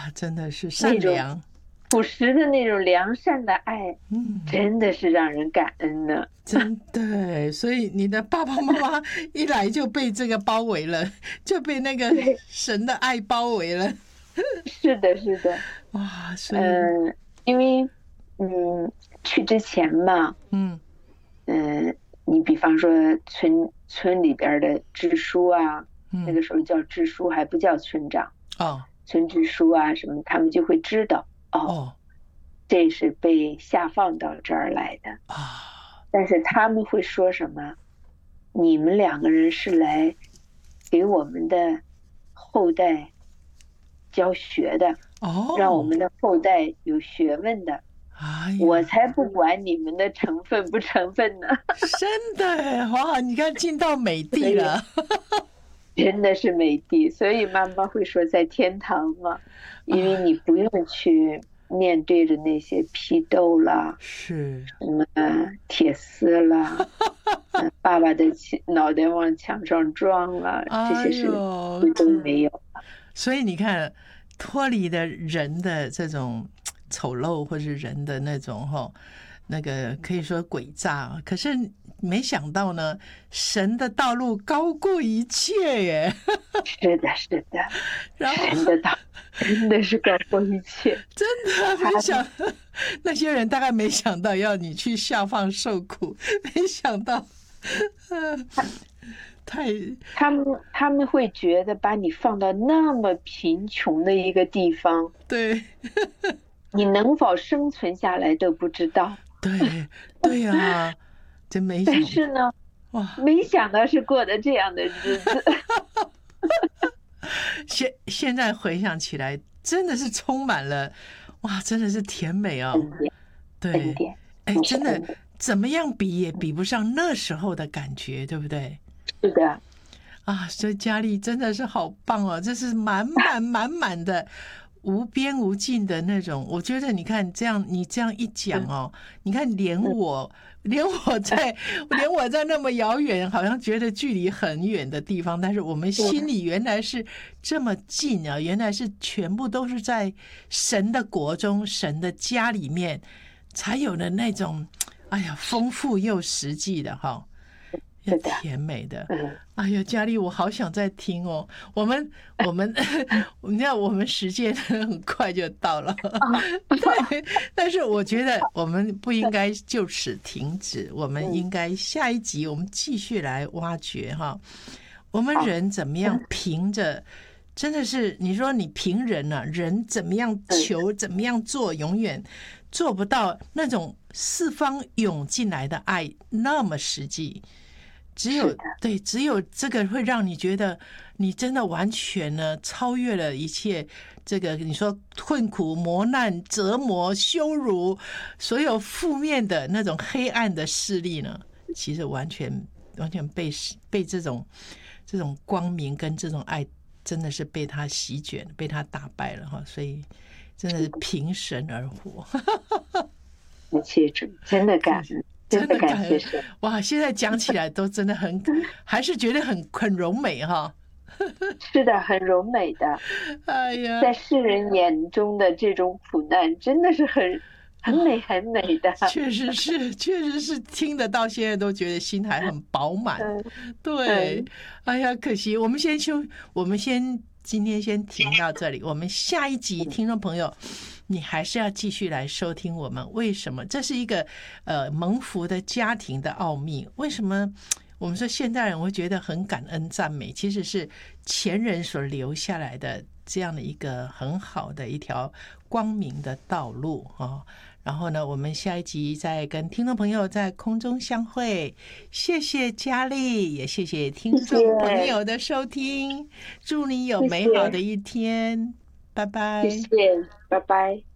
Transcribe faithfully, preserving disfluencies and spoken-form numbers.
啊，真的是善良， 朴实的那种良善的爱， 嗯， 真的是让人感恩的。 真的。所以你的爸爸妈妈一来就被这个包围了，就被那个对， 神的爱包围了。 是的，是的。 哇，所以， 嗯，因为嗯，去之前嘛， 嗯嗯，你比方说村村里边的支书啊，那嗯， 个时候叫支书，还不叫村长， 哦村支书啊什么，他们就会知道哦， 哦这是被下放到这儿来的。 啊， 但是他们会说什么？你们两个人是来给我们的后代教学的，让我哦， 们的后代有学问的。 哎呀， 我才不管你们的成分不成分呢。 真的耶哇！你看进到美所以地了， 真的是美的，所以妈妈会说在天堂嘛，因为啊， 你不用去面对着那些批斗啦、 是， 什么铁丝啦，嗯，爸爸的脑袋往墙上撞了，这哎些事呦， 都没有。 所以你看，脱离了人的这种丑陋，或是人的那种哈，那个可以说诡诈，可是没想到呢，神的道路高过一切耶。 是的，是的， 然后神的道真的是高过一切。 真的他没想，那些人大概没想到要你去下放受苦，没想到，呃，太他们他们会觉得把你放到那么贫穷的一个地方， 对你能否生存下来都不知道。 对对呀，真没但想是呢， 哇。 没想到是过得这样的日子。 现现在回想起来，真的是充满了，哇，真的是甜美哦。 恩典，恩对， 典， 哎， 你是真的恩典。 怎么样比也比不上那时候的感觉，对不对？ 是的， 啊，所以佳丽真的是好棒哦，这是满满满满的。无边无尽的那种，我觉得你看这样，你这样一讲哦，你看连我，连我在，连我在那么遥远，好像觉得距离很远的地方，但是我们心里原来是这么近啊，原来是全部都是在神的国中、神的家里面才有的那种，哎呀，丰富又实际的哈。要是的， 甜美的， 嗯， 哎呀，佳丽，我好想再听哦。我们我们，你知道，我们时间很快就到了，对。但是我觉得我们不应该就此停止，我们应该下一集我们继续来挖掘哈，我们人怎么样凭着。真的是，你说你凭人啊，人怎么样求，怎么样做，永远做不到那种四方涌进来的爱那么实际。只有对，只有这个会让你觉得你真的完全呢超越了一切。这个你说困苦、磨难、折磨、羞辱，所有负面的那种黑暗的势力呢，其实完全完全被被这种这种光明跟这种爱，真的是被他席卷，被他打败了哈。所以真的是凭神而活。 感谢主，真的感恩。 真的感恩神哇！现在讲起来都真的很，还是觉得很很柔美哈。 是的，很柔美的。 哎呀， 在世人眼中的这种苦难，真的是很很美很美的。 确实是，确实是听得到，现在都觉得心还很饱满。对，哎呀，可惜我们先休，我们先今天先停到这里，我们下一集听众朋友。你还是要继续来收听我们。为什么？这是一个呃蒙福的家庭的奥秘。为什么我们说现代人会觉得很感恩赞美？其实是前人所留下来的这样的一个很好的一条光明的道路啊。然后呢，我们下一集再跟听众朋友在空中相会。谢谢佳丽，也谢谢听众朋友的收听。祝你有美好的一天。拜拜。 谢谢，拜拜。